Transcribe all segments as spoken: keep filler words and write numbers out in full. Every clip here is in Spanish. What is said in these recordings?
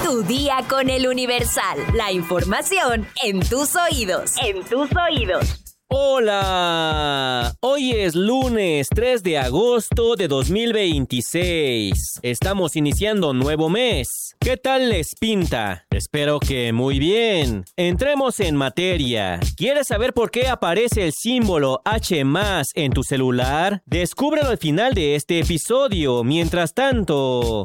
Tu día con el Universal. La información en tus oídos. En tus oídos. Hola, hoy es lunes tres de agosto de dos mil veintiséis. Estamos iniciando un nuevo mes. ¿Qué tal les pinta? Espero que muy bien. Entremos en materia. ¿Quieres saber por qué aparece el símbolo H más en tu celular? Descúbrelo al final de este episodio. Mientras tanto,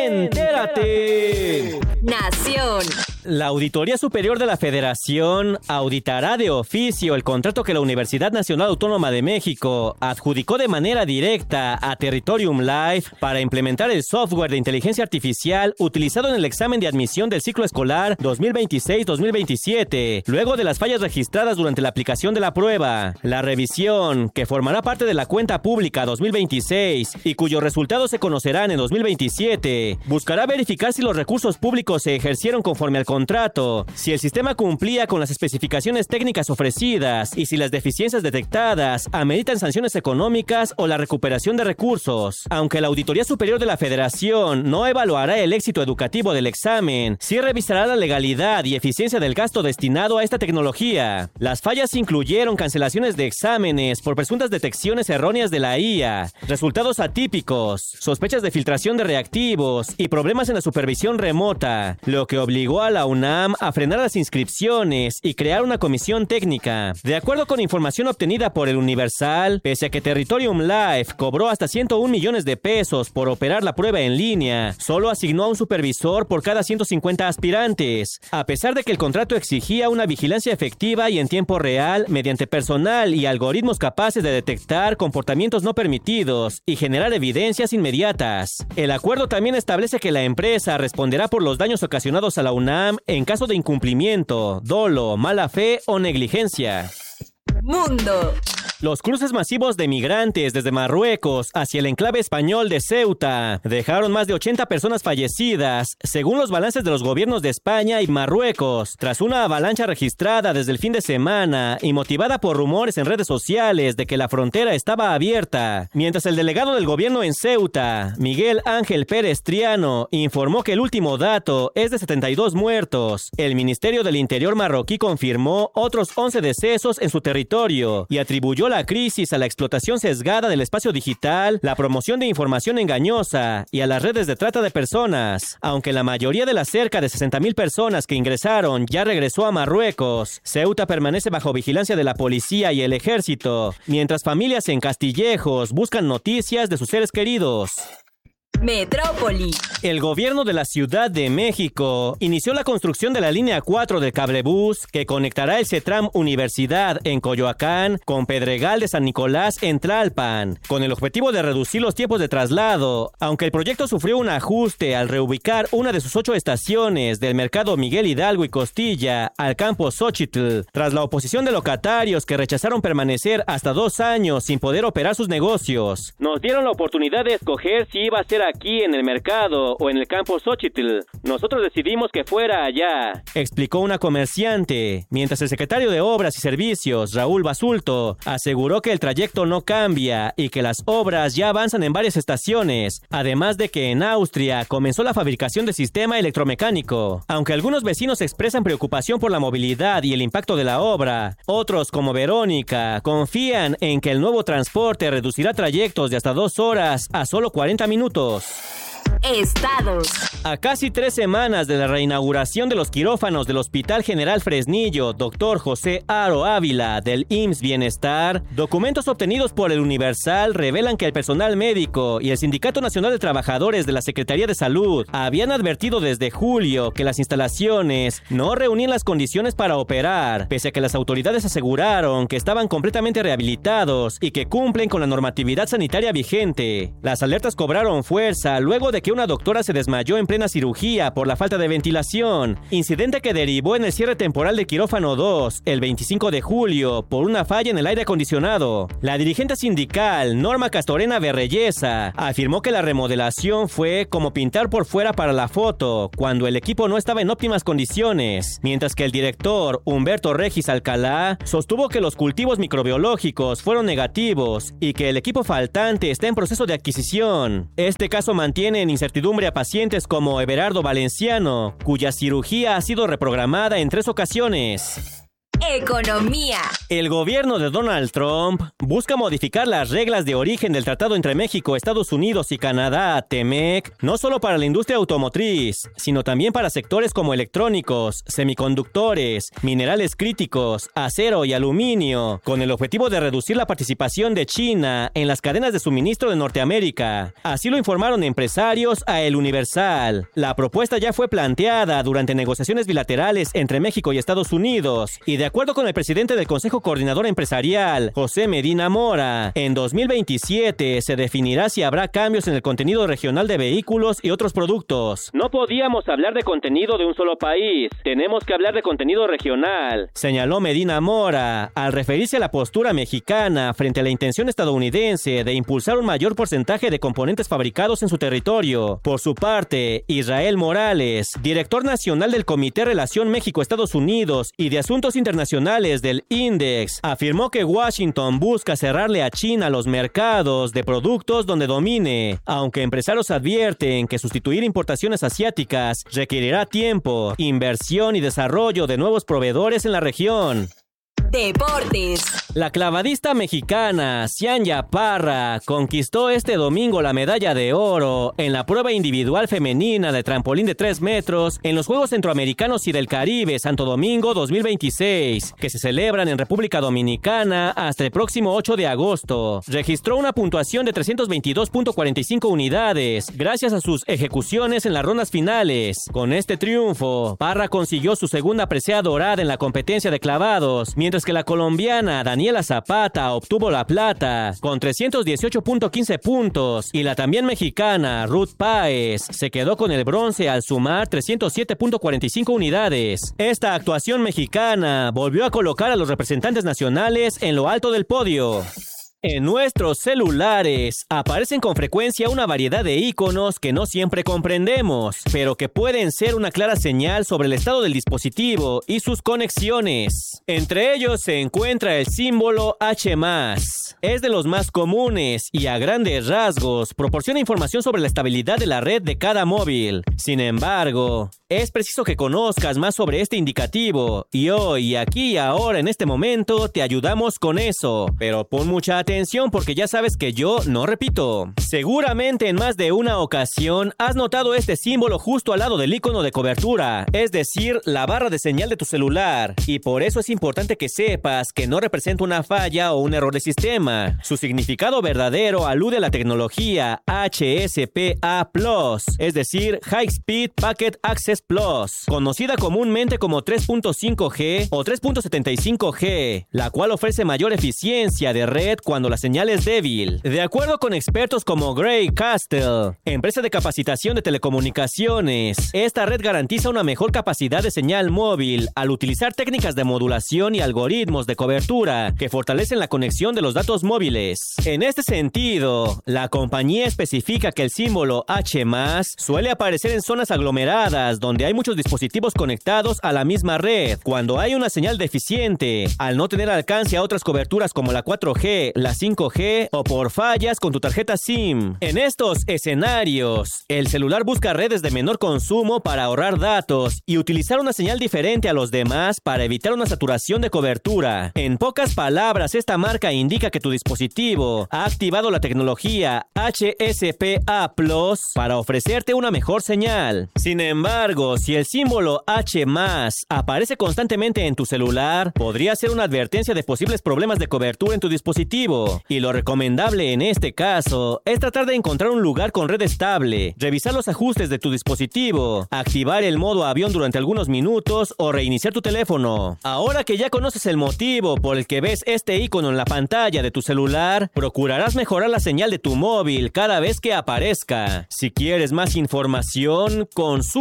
¡entérate! Nación. La Auditoría Superior de la Federación auditará de oficio el contrato que la Universidad Nacional Autónoma de México adjudicó de manera directa a Territorium Life para implementar el software de inteligencia artificial utilizado en el examen de admisión del ciclo escolar dos mil veintiséis dos mil veintisiete, luego de las fallas registradas durante la aplicación de la prueba. La revisión, que formará parte de la cuenta pública dos mil veintiséis y cuyos resultados se conocerán en dos mil veintisiete, buscará verificar si los recursos públicos se ejercieron conforme al contrato, si el sistema cumplía con las especificaciones técnicas ofrecidas y si las deficiencias detectadas ameritan sanciones económicas o la recuperación de recursos. Aunque la Auditoría Superior de la Federación no evaluará el éxito educativo del examen, sí revisará la legalidad y eficiencia del gasto destinado a esta tecnología. Las fallas incluyeron cancelaciones de exámenes por presuntas detecciones erróneas de la I A, resultados atípicos, sospechas de filtración de reactivos y problemas en la supervisión remota, lo que obligó a la UNAM a frenar las inscripciones y crear una comisión técnica. De acuerdo con información obtenida por el Universal, pese a que Territorium Life cobró hasta ciento un millones de pesos por operar la prueba en línea, solo asignó a un supervisor por cada ciento cincuenta aspirantes, a pesar de que el contrato exigía una vigilancia efectiva y en tiempo real mediante personal y algoritmos capaces de detectar comportamientos no permitidos y generar evidencias inmediatas. El acuerdo también establece que la empresa responderá por los daños ocasionados a la UNAM en caso de incumplimiento, dolo, mala fe o negligencia. Mundo. Los cruces masivos de migrantes desde Marruecos hacia el enclave español de Ceuta dejaron más de ochenta personas fallecidas, según los balances de los gobiernos de España y Marruecos, tras una avalancha registrada desde el fin de semana y motivada por rumores en redes sociales de que la frontera estaba abierta. Mientras el delegado del gobierno en Ceuta, Miguel Ángel Pérez Triano, informó que el último dato es de setenta y dos muertos, el Ministerio del Interior marroquí confirmó otros once decesos en su territorio y atribuyó la crisis a la explotación sesgada del espacio digital, la promoción de información engañosa y a las redes de trata de personas. Aunque la mayoría de las cerca de sesenta mil personas que ingresaron ya regresó a Marruecos, Ceuta permanece bajo vigilancia de la policía y el ejército, mientras familias en Castillejos buscan noticias de sus seres queridos. Metrópoli. El gobierno de la Ciudad de México inició la construcción de la línea cuatro del cablebús que conectará el CETRAM Universidad en Coyoacán con Pedregal de San Nicolás en Tlalpan, con el objetivo de reducir los tiempos de traslado, aunque el proyecto sufrió un ajuste al reubicar una de sus ocho estaciones del mercado Miguel Hidalgo y Costilla al campo Xóchitl, tras la oposición de locatarios que rechazaron permanecer hasta dos años sin poder operar sus negocios. Nos dieron la oportunidad de escoger si iba a ser aquí en el mercado o en el campo Xóchitl. Nosotros decidimos que fuera allá, explicó una comerciante, mientras el secretario de Obras y Servicios, Raúl Basulto, aseguró que el trayecto no cambia y que las obras ya avanzan en varias estaciones, además de que en Austria comenzó la fabricación de sistema electromecánico. Aunque algunos vecinos expresan preocupación por la movilidad y el impacto de la obra, otros, como Verónica, confían en que el nuevo transporte reducirá trayectos de hasta dos horas a solo cuarenta minutos. Estados. A casi tres semanas de la reinauguración de los quirófanos del Hospital General Fresnillo, doctor José Haro Ávila, del I M S S Bienestar, documentos obtenidos por el Universal revelan que el personal médico y el Sindicato Nacional de Trabajadores de la Secretaría de Salud habían advertido desde julio que las instalaciones no reunían las condiciones para operar, pese a que las autoridades aseguraron que estaban completamente rehabilitados y que cumplen con la normatividad sanitaria vigente. Las alertas cobraron fuerza luego de que una doctora se desmayó en plena cirugía por la falta de ventilación, incidente que derivó en el cierre temporal de quirófano dos el veinticinco de julio por una falla en el aire acondicionado. La dirigente sindical Norma Castorena Berreyesa afirmó que la remodelación fue como pintar por fuera para la foto, cuando el equipo no estaba en óptimas condiciones, mientras que el director Humberto Regis Alcalá sostuvo que los cultivos microbiológicos fueron negativos y que el equipo faltante está en proceso de adquisición. Este caso mantiene en incertidumbre a pacientes como Everardo Valenciano, cuya cirugía ha sido reprogramada en tres ocasiones. Economía. El gobierno de Donald Trump busca modificar las reglas de origen del tratado entre México, Estados Unidos y Canadá, TEMEC, no solo para la industria automotriz, sino también para sectores como electrónicos, semiconductores, minerales críticos, acero y aluminio, con el objetivo de reducir la participación de China en las cadenas de suministro de Norteamérica. Así lo informaron empresarios a El Universal. La propuesta ya fue planteada durante negociaciones bilaterales entre México y Estados Unidos, y de De acuerdo con el presidente del Consejo Coordinador Empresarial, José Medina Mora, en dos mil veintisiete se definirá si habrá cambios en el contenido regional de vehículos y otros productos. No podíamos hablar de contenido de un solo país, tenemos que hablar de contenido regional, señaló Medina Mora, al referirse a la postura mexicana frente a la intención estadounidense de impulsar un mayor porcentaje de componentes fabricados en su territorio. Por su parte, Israel Morales, director nacional del Comité Relación México-Estados Unidos y de Asuntos Internacionales Internacionales del Index, afirmó que Washington busca cerrarle a China los mercados de productos donde domine, aunque empresarios advierten que sustituir importaciones asiáticas requerirá tiempo, inversión y desarrollo de nuevos proveedores en la región. Deportes. La clavadista mexicana Xianya Parra conquistó este domingo la medalla de oro en la prueba individual femenina de trampolín de tres metros en los Juegos Centroamericanos y del Caribe Santo Domingo dos mil veintiséis, que se celebran en República Dominicana hasta el próximo ocho de agosto. Registró una puntuación de trescientos veintidós punto cuarenta y cinco unidades gracias a sus ejecuciones en las rondas finales. Con este triunfo, Parra consiguió su segunda presea dorada en la competencia de clavados, mientras que la colombiana Daniela Zapata obtuvo la plata con trescientos dieciocho punto quince puntos y la también mexicana Ruth Páez se quedó con el bronce al sumar trescientos siete punto cuarenta y cinco unidades. Esta actuación mexicana volvió a colocar a los representantes nacionales en lo alto del podio. En nuestros celulares aparecen con frecuencia una variedad de iconos que no siempre comprendemos, pero que pueden ser una clara señal sobre el estado del dispositivo y sus conexiones. Entre ellos se encuentra el símbolo H más. Es de los más comunes y a grandes rasgos proporciona información sobre la estabilidad de la red de cada móvil. Sin embargo, es preciso que conozcas más sobre este indicativo y hoy, aquí y ahora, en este momento, te ayudamos con eso. Pero pon mucha atención porque ya sabes que yo no repito. Seguramente en más de una ocasión has notado este símbolo justo al lado del icono de cobertura, es decir, la barra de señal de tu celular. Y por eso es importante que sepas que no representa una falla o un error de sistema. Su significado verdadero alude a la tecnología H S P A plus, es decir, High Speed Packet Access Plus, conocida comúnmente como tres punto cinco G o tres punto setenta y cinco G, la cual ofrece mayor eficiencia de red cuando la señal es débil. De acuerdo con expertos como Gray Castle, empresa de capacitación de telecomunicaciones, esta red garantiza una mejor capacidad de señal móvil al utilizar técnicas de modulación y algoritmos de cobertura que fortalecen la conexión de los datos móviles. En este sentido, la compañía especifica que el símbolo H más suele aparecer en zonas aglomeradas donde hay muchos dispositivos conectados a la misma red, cuando hay una señal deficiente, al no tener alcance a otras coberturas como la cuatro G, la cinco G o por fallas con tu tarjeta SIM. En estos escenarios, el celular busca redes de menor consumo para ahorrar datos y utilizar una señal diferente a los demás para evitar una saturación de cobertura. En pocas palabras, esta marca indica que tu dispositivo ha activado la tecnología H S P A plus para ofrecerte una mejor señal. Sin embargo, si el símbolo H más aparece constantemente en tu celular, podría ser una advertencia de posibles problemas de cobertura en tu dispositivo. Y lo recomendable en este caso es tratar de encontrar un lugar con red estable, revisar los ajustes de tu dispositivo, activar el modo avión durante algunos minutos o reiniciar tu teléfono. Ahora que ya conoces el motivo por el que ves este icono en la pantalla de tu celular, procurarás mejorar la señal de tu móvil cada vez que aparezca. Si quieres más información, consulta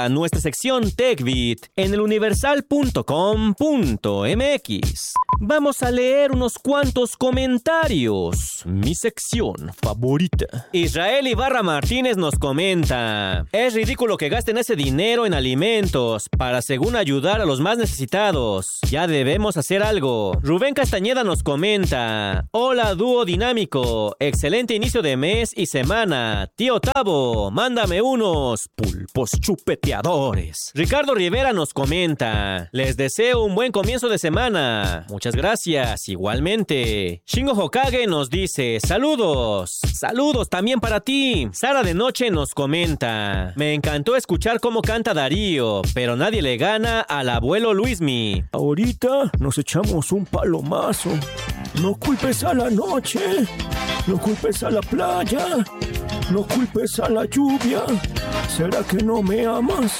ahora nuestra sección TechBeat en el universal punto com punto m x. Vamos a leer unos cuantos comentarios. Mi sección favorita. Israel Ibarra Martínez nos comenta: es ridículo que gasten ese dinero en alimentos para según ayudar a los más necesitados. Ya debemos hacer algo. Rubén Castañeda nos comenta: hola dúo dinámico, excelente inicio de mes y semana. Tío Tavo, mándame unos pulpos chupeteadores. Ricardo Rivera nos comenta: les deseo un buen comienzo de semana. Muchas gracias, igualmente. Shingo Hokage nos dice: saludos. Saludos también para ti. Sara de Noche nos comenta: me encantó escuchar cómo canta Darío, pero nadie le gana al abuelo Luismi. Ahorita nos echamos un palomazo. No culpes a la noche, no culpes a la playa, no culpes a la lluvia. ¿Será que no me amas?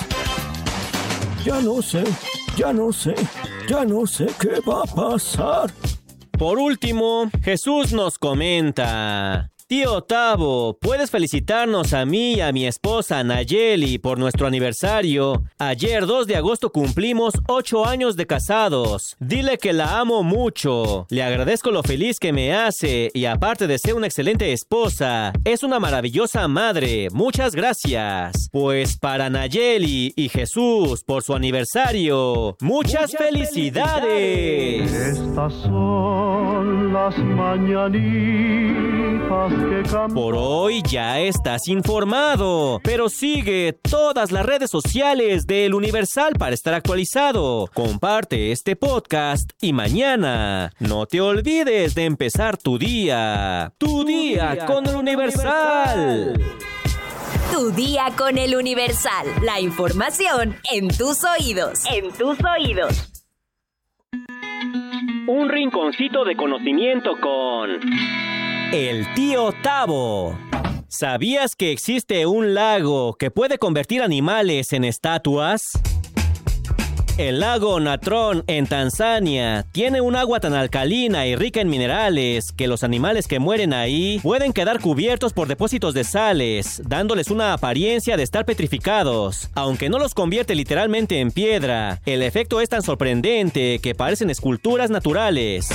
Ya no sé, ya no sé, ya no sé qué va a pasar. Por último, Jesús nos comenta: tío Tavo, ¿puedes felicitarnos a mí y a mi esposa Nayeli por nuestro aniversario? Ayer dos de agosto cumplimos ocho años de casados. Dile que la amo mucho. Le agradezco lo feliz que me hace y aparte de ser una excelente esposa, es una maravillosa madre. Muchas gracias. Pues para Nayeli y Jesús por su aniversario, muchas, muchas felicidades. felicidades. Estas son las mañanitas. Por hoy ya estás informado, pero sigue todas las redes sociales del Universal para estar actualizado. Comparte este podcast y mañana no te olvides de empezar tu día. Tu, tu día, día con el Universal. Tu día con el Universal. La información en tus oídos. En tus oídos. Un rinconcito de conocimiento con el tío Tavo. ¿Sabías que existe un lago que puede convertir animales en estatuas? El lago Natron en Tanzania tiene un agua tan alcalina y rica en minerales que los animales que mueren ahí pueden quedar cubiertos por depósitos de sales, dándoles una apariencia de estar petrificados. Aunque no los convierte literalmente en piedra, el efecto es tan sorprendente que parecen esculturas naturales.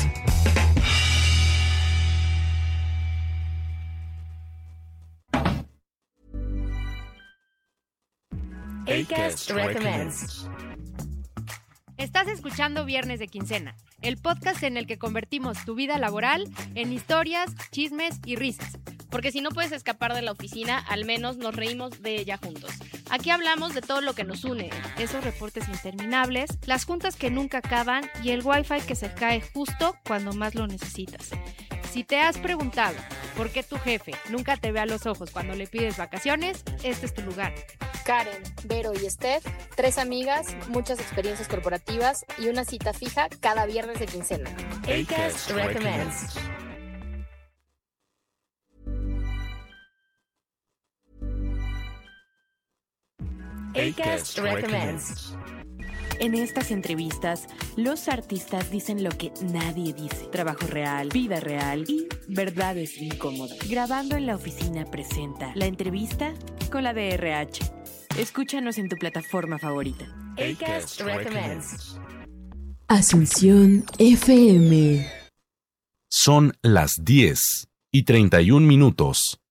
Acast Recommends. Estás escuchando Viernes de Quincena, el podcast en el que convertimos tu vida laboral en historias, chismes y risas. Porque si no puedes escapar de la oficina, al menos nos reímos de ella juntos. Aquí hablamos de todo lo que nos une. Esos reportes interminables, las juntas que nunca acaban y el wifi que se cae justo cuando más lo necesitas. Si te has preguntado por qué tu jefe nunca te ve a los ojos cuando le pides vacaciones, este es tu lugar. Karen, Vero y Steph, tres amigas, muchas experiencias corporativas y una cita fija cada viernes de quincena. Acast Recommends. Acast Recommends. En estas entrevistas, los artistas dicen lo que nadie dice. Trabajo real, vida real y verdades incómodas. Grabando en la Oficina presenta la entrevista con la D R H. Escúchanos en tu plataforma favorita. Acast Recommends. Asunción F M. Son las diez y treinta y un minutos.